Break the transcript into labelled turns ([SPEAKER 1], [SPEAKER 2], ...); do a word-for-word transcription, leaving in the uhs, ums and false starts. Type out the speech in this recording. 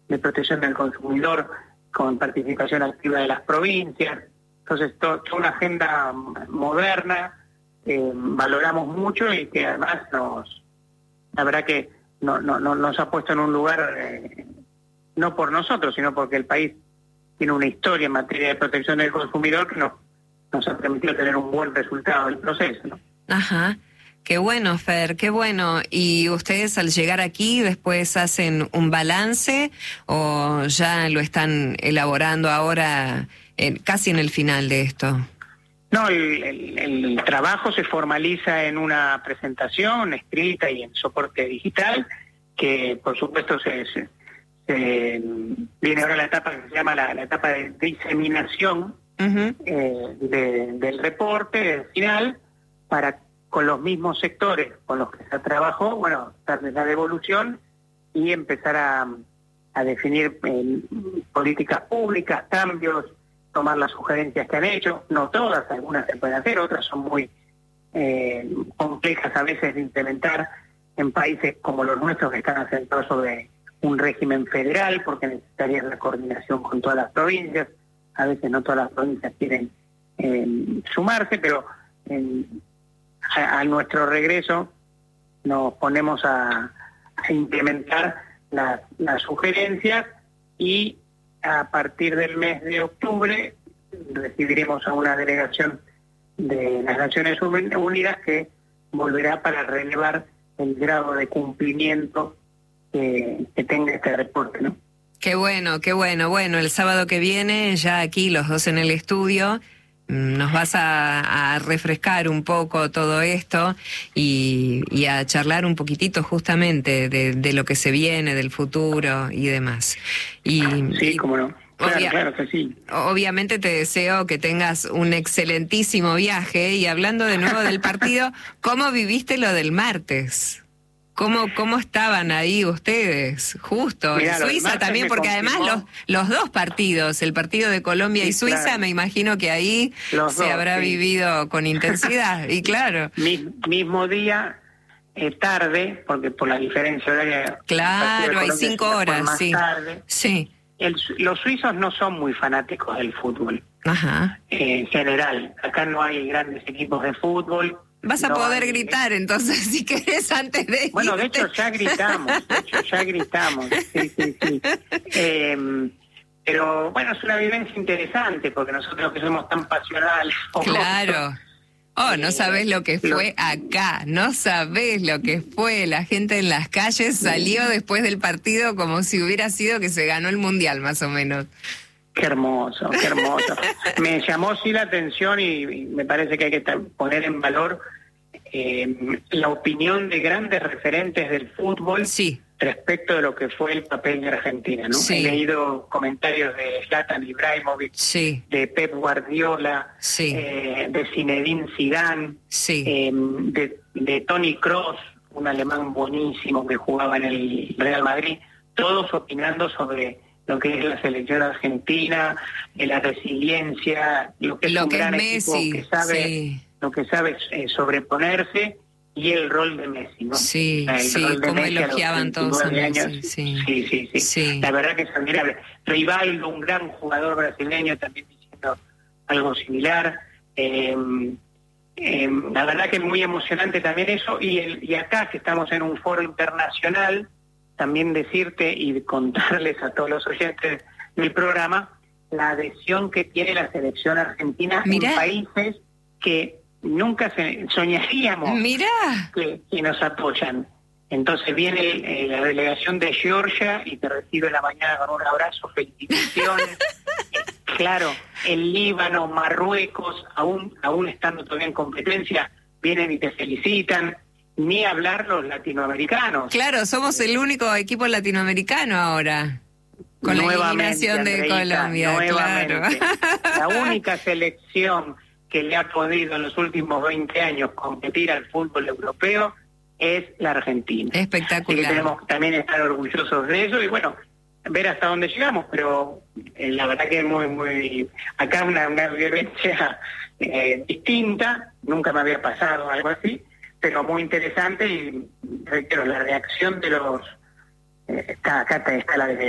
[SPEAKER 1] de protección del consumidor con participación activa de las provincias. Entonces, to, toda una agenda moderna que valoramos mucho y que además nos, la verdad que no, no, no, nos ha puesto en un lugar, eh, no por nosotros, sino porque el país tiene una historia en materia de protección del consumidor que nos, nos ha permitido tener un buen resultado del proceso, ¿no?
[SPEAKER 2] Ajá. Qué bueno, Fer, qué bueno. ¿Y ustedes al llegar aquí después hacen un balance o ya lo están elaborando ahora eh, casi en el final de esto?
[SPEAKER 1] No, el, el, el trabajo se formaliza en una presentación escrita y en soporte digital, que por supuesto se, se, se viene ahora la etapa que se llama la, la etapa de diseminación uh-huh. eh, de, del reporte final, para con los mismos sectores con los que se trabajó, bueno, darles la devolución y empezar a, a definir eh, políticas públicas, cambios, tomar las sugerencias que han hecho. No todas, algunas se pueden hacer, otras son muy eh, complejas a veces de implementar en países como los nuestros, que están asentados sobre un régimen federal, porque necesitaría la coordinación con todas las provincias. A veces no todas las provincias quieren eh, sumarse, pero en A, a nuestro regreso nos ponemos a, a implementar las, las sugerencias y a partir del mes de octubre recibiremos a una delegación de las Naciones Unidas que volverá para relevar el grado de cumplimiento que, que tenga este reporte, ¿no?
[SPEAKER 2] Qué bueno, qué bueno. Bueno, el sábado que viene, ya aquí los dos en el estudio, nos vas a, a refrescar un poco todo esto y, y a charlar un poquitito justamente de, de lo que se viene, del futuro y demás. Y,
[SPEAKER 1] sí,
[SPEAKER 2] y
[SPEAKER 1] cómo no. Claro,
[SPEAKER 2] obvia,
[SPEAKER 1] claro que sí.
[SPEAKER 2] Obviamente te deseo que tengas un excelentísimo viaje. Y hablando de nuevo del partido, ¿cómo viviste lo del martes? ¿Cómo, cómo estaban ahí ustedes? Justo,
[SPEAKER 1] Mirá,
[SPEAKER 2] en Suiza también, porque además los, los dos partidos, el partido de Colombia sí, y Suiza, claro. Me imagino que ahí los se dos, habrá sí. vivido con intensidad, y claro.
[SPEAKER 1] Mis, mismo día, eh, tarde, porque por la diferencia horaria...
[SPEAKER 2] Claro, hay cinco horas,
[SPEAKER 1] más
[SPEAKER 2] sí.
[SPEAKER 1] Tarde.
[SPEAKER 2] Sí.
[SPEAKER 1] El, los suizos no son muy fanáticos del fútbol.
[SPEAKER 2] Ajá.
[SPEAKER 1] Eh, en general, acá no hay grandes equipos de fútbol.
[SPEAKER 2] Vas a
[SPEAKER 1] no
[SPEAKER 2] poder
[SPEAKER 1] hay...
[SPEAKER 2] gritar entonces si querés antes de
[SPEAKER 1] Bueno,
[SPEAKER 2] irte.
[SPEAKER 1] de hecho ya gritamos, de hecho ya gritamos, sí, sí, sí. Eh, pero bueno, es una vivencia interesante porque nosotros que somos tan pasionales.
[SPEAKER 2] Claro. Oh, no sabés lo que fue acá, no sabés lo que fue. La gente en las calles salió después del partido como si hubiera sido que se ganó el Mundial, más o menos.
[SPEAKER 1] Qué hermoso, qué hermoso. Me llamó sí la atención y, y me parece que hay que poner en valor eh, la opinión de grandes referentes del fútbol
[SPEAKER 2] sí.
[SPEAKER 1] respecto de lo que fue el papel de Argentina, ¿no?
[SPEAKER 2] Sí.
[SPEAKER 1] He leído comentarios de Zlatan Ibrahimovic,
[SPEAKER 2] sí.
[SPEAKER 1] de Pep Guardiola,
[SPEAKER 2] sí.
[SPEAKER 1] eh, de Zinedine Zidane,
[SPEAKER 2] sí.
[SPEAKER 1] eh, de, de Toni Kroos, un alemán buenísimo que jugaba en el Real Madrid, todos opinando sobre lo que es la selección argentina, de la resiliencia, lo que es
[SPEAKER 2] lo
[SPEAKER 1] un
[SPEAKER 2] que
[SPEAKER 1] gran
[SPEAKER 2] es
[SPEAKER 1] equipo
[SPEAKER 2] Messi,
[SPEAKER 1] que sabe,
[SPEAKER 2] sí.
[SPEAKER 1] lo que sabe eh, sobreponerse, y el rol de Messi, ¿no?
[SPEAKER 2] Sí,
[SPEAKER 1] el
[SPEAKER 2] sí, cómo elogiaban todos a Messi,
[SPEAKER 1] años,
[SPEAKER 2] sí.
[SPEAKER 1] Sí, sí, sí,
[SPEAKER 2] sí.
[SPEAKER 1] La verdad que es admirable. Rivaldo, un gran jugador brasileño, también diciendo algo similar. Eh, eh, la verdad que es muy emocionante también eso, y, el, y acá que estamos en un foro internacional, también decirte y contarles a todos los oyentes del programa la adhesión que tiene la selección argentina Mirá. en países que nunca se, soñaríamos
[SPEAKER 2] Mirá.
[SPEAKER 1] Que, que nos apoyan. Entonces viene eh, la delegación de Georgia y te recibe en la mañana con un abrazo, felicitaciones. Claro, el Líbano, Marruecos, aún, aún estando todavía en competencia, vienen y te felicitan. Ni hablar los latinoamericanos.
[SPEAKER 2] Claro, somos el único equipo latinoamericano ahora, con
[SPEAKER 1] nuevamente,
[SPEAKER 2] la eliminación de
[SPEAKER 1] Andreita,
[SPEAKER 2] Colombia.
[SPEAKER 1] Nuevamente.
[SPEAKER 2] Claro.
[SPEAKER 1] La única selección que le ha podido en los últimos veinte años competir al fútbol europeo es la Argentina.
[SPEAKER 2] Espectacular.
[SPEAKER 1] Así que tenemos que también estar orgullosos de eso y bueno, ver hasta dónde llegamos, pero eh, la verdad que es muy, muy... Acá una, una vivencia eh, distinta, nunca me había pasado algo así, pero muy interesante y reitero, la reacción de los... Eh, acá, acá está la de